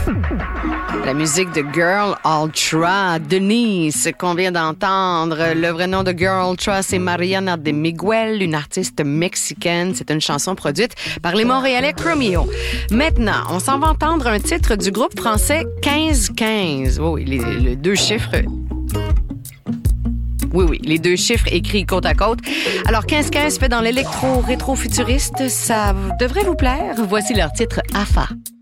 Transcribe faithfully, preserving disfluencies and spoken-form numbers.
La musique de Girl Ultra, Denise, qu'on vient d'entendre. Le vrai nom de Girl Ultra, c'est Mariana de Miguel, une artiste mexicaine. C'est une chanson produite par les Montréalais Chromeo. Maintenant, on s'en va entendre un titre du groupe français quinze quinze. Oh, oui, les, les deux chiffres... Oui, oui, les deux chiffres écrits côte à côte. Alors, quinze quinze fait dans l'électro-rétro-futuriste, ça devrait vous plaire. Voici leur titre A F A.